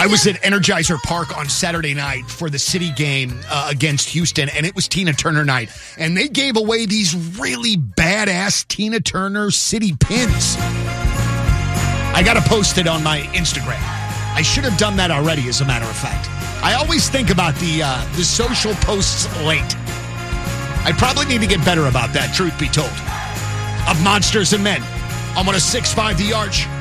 I was at Energizer Park on Saturday night for the City game against Houston, and it was Tina Turner night. And they gave away these really badass Tina Turner City pins. I got to post it on my Instagram. I should have done that already, as a matter of fact. I always think about the social posts late. I probably need to get better about that, truth be told. Of Monsters and Men. I'm on a 6'5" The Arch.